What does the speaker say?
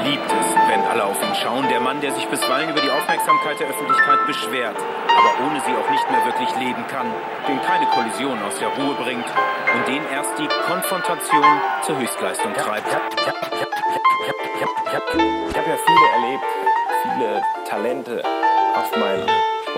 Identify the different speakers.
Speaker 1: liebt es, wenn alle auf ihn schauen. Der Mann, der sich bisweilen über die Aufmerksamkeit der Öffentlichkeit beschwert, aber ohne sie auch nicht mehr wirklich leben kann, den keine Kollision aus der Ruhe bringt und den erst die Konfrontation zur Höchstleistung treibt.
Speaker 2: Ich hab ja viele erlebt, viele Talente auf meinem